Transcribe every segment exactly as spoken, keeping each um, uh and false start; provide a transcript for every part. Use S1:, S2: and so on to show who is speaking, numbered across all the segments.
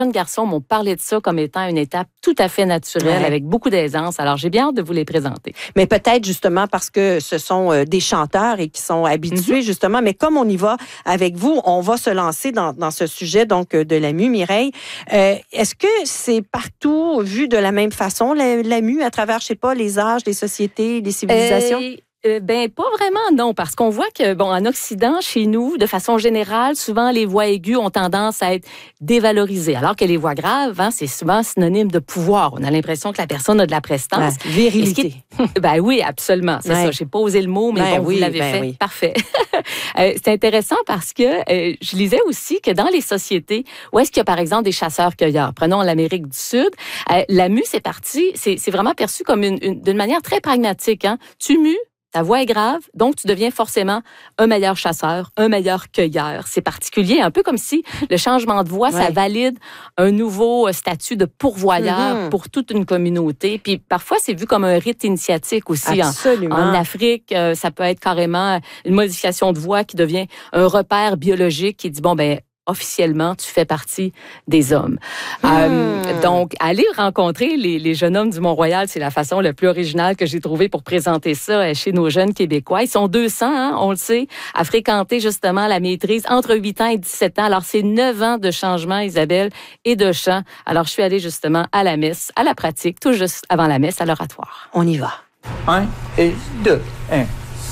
S1: jeunes garçons m'ont parlé de ça comme étant une étape tout à fait naturelle,
S2: ouais.
S1: avec beaucoup d'aisance. Alors, j'ai bien hâte de vous les présenter.
S2: Mais peut-être justement parce que ce sont euh, des chanteurs et qui sont habitués mm-hmm. justement. Mais comme on y va avec vous, on va se lancer dans, dans ce sujet donc de la mue, Mireille. Euh, est-ce que c'est partout vu de la même façon, la, la mue, à travers, je sais pas, les âges, les sociétés, les civilisations?
S1: Euh... Euh, ben pas vraiment non, parce qu'on voit que bon en Occident, chez nous, de façon générale, souvent les voix aiguës ont tendance à être dévalorisées, alors que les voix graves, hein, c'est souvent synonyme de pouvoir. On a l'impression que la personne a de la prestance,
S2: la virilité.
S1: Est... ben oui, absolument, c'est ouais. ça. J'ai pas osé le mot, mais
S2: ben
S1: bon,
S2: oui,
S1: vous l'avez
S2: ben
S1: fait,
S2: oui.
S1: parfait. euh, c'est intéressant parce que euh, je lisais aussi que dans les sociétés où est-ce qu'il y a par exemple des chasseurs-cueilleurs, prenons l'Amérique du Sud, euh, la mue c'est parti, c'est, c'est vraiment perçu comme une, une d'une manière très pragmatique. Hein. Tu mues. Ta voix est grave, donc tu deviens forcément un meilleur chasseur, un meilleur cueilleur. C'est particulier, un peu comme si le changement de voix, ouais. ça valide un nouveau statut de pourvoyeur mm-hmm. pour toute une communauté. Puis parfois, c'est vu comme un rite initiatique aussi.
S2: Absolument.
S1: En, en Afrique, ça peut être carrément une modification de voix qui devient un repère biologique qui dit, bon, ben officiellement, tu fais partie des hommes. Hmm. Euh, donc, aller rencontrer les, les jeunes hommes du Mont-Royal, c'est la façon la plus originale que j'ai trouvée pour présenter ça chez nos jeunes Québécois. Ils sont deux cents, hein, on le sait, à fréquenter justement la maîtrise entre huit ans et dix-sept ans. Alors, c'est neuf ans de changement, Isabelle, et de chant. Alors, je suis allée justement à la messe, à la pratique, tout juste avant la messe, à l'oratoire.
S2: On y va.
S3: Un et deux. Un.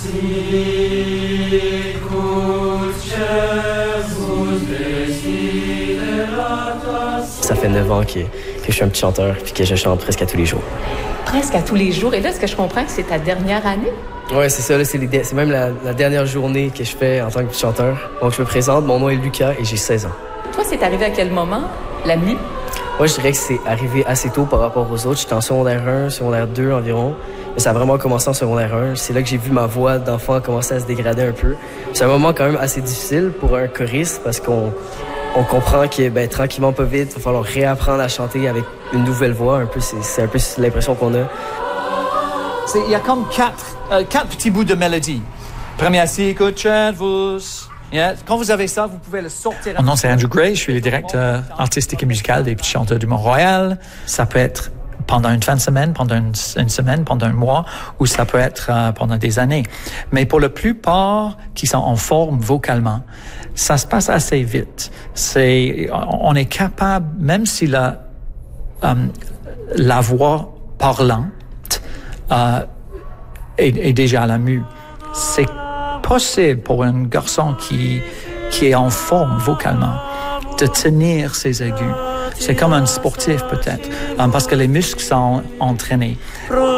S4: Ça fait neuf ans que, que je suis un petit chanteur puis que je chante presque à tous les jours.
S1: Presque à tous les jours. Et là, est-ce que je comprends que c'est ta dernière année?
S4: Oui, c'est ça. Là, c'est, les, c'est même la, la dernière journée que je fais en tant que petit chanteur. Donc, je me présente. Mon nom est Lucas et j'ai seize ans.
S1: Toi, c'est arrivé à quel moment, la mue?
S4: Moi, je dirais que c'est arrivé assez tôt par rapport aux autres. J'étais en secondaire un, secondaire deux environ. Mais ça a vraiment commencé en secondaire un. C'est là que j'ai vu ma voix d'enfant commencer à se dégrader un peu. C'est un moment quand même assez difficile pour un choriste parce qu'on on comprend que ben, tranquillement, pas vite, il va falloir réapprendre à chanter avec une nouvelle voix. Un peu, c'est, c'est un peu l'impression qu'on a.
S3: Il y a comme quatre, euh, quatre petits bouts de mélodie. Premier assis, écoute, vous. Yeah. Quand vous avez ça, vous pouvez le sortir.
S5: Mon nom, c'est Andrew Gray. Je suis le directeur artistique et musical des Petits Chanteurs du Mont-Royal. Ça peut être pendant une fin de semaine, pendant une, une semaine, pendant un mois, ou ça peut être euh, pendant des années. Mais pour la plupart qui sont en forme vocalement, ça se passe assez vite. C'est, on est capable, même si la, euh, la voix parlante euh, est, est déjà à la mue, c'est possible pour un garçon qui, qui est en forme vocalement de tenir ses aigus. C'est comme un sportif peut-être, parce que les muscles sont entraînés.